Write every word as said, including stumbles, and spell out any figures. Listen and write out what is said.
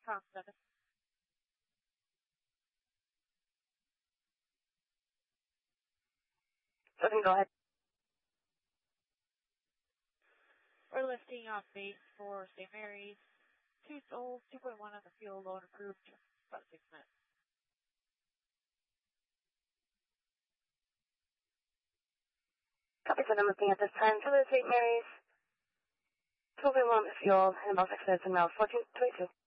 Com seven. Seven, go ahead. We're lifting off base for Saint Mary's. Two souls, two point one on the fuel, low and approved. About six minutes. Copy that I'm looking at this time. Hello, Saint Mary's. two point one on the fuel, and about six minutes and now fourteen twenty-two.